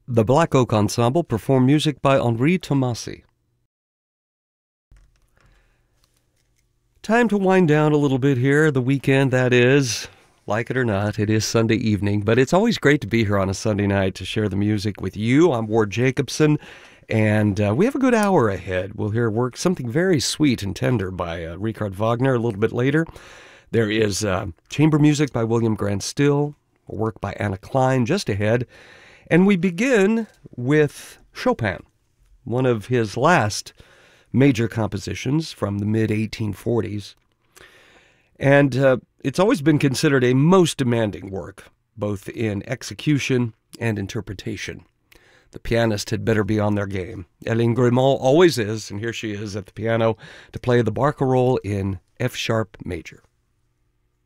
The Black Oak Ensemble performed music by Henri Tomasi. Time to wind down a little bit here. The weekend, that is. Like it or not, it is Sunday evening, but it's always great to be here on a Sunday night to share the music with you. I'm Ward Jacobson, and we have a good hour ahead. We'll hear something very sweet and tender by Richard Wagner a little bit later. There is chamber music by William Grant Still, a work by Anna Klein just ahead. And we begin with Chopin, one of his last major compositions from the mid-1840s. And it's always been considered a most demanding work, both in execution and interpretation. The pianist had better be on their game. Hélène Grimaud always is, and here she is at the piano to play the barcarolle in F-sharp major.